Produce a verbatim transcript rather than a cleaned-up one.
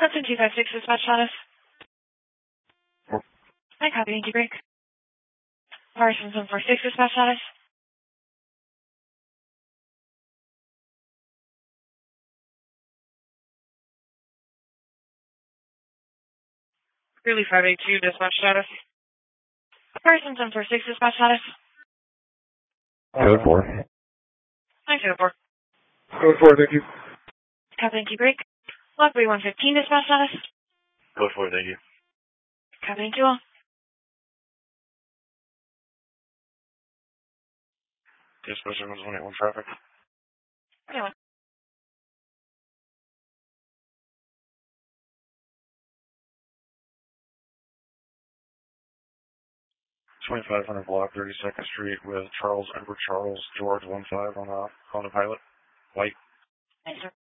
Hudson two five six, dispatch status. Hi, copy, Yankee break. Parsons one four six, dispatch status. Greeley five eight two, dispatch status. Parsons one four six, dispatch status. Code four. nine two four. Code four, thank you. Copy, Yankee break. Logbury one fifteen, dispatch status. Code four, thank you. Copy, Yankee all. Dispatcher one one eight one traffic. Anyway. twenty-five hundred block, thirty-second Street with Charles, Edward Charles, George one five on a, on a pilot. White. Thanks, sir.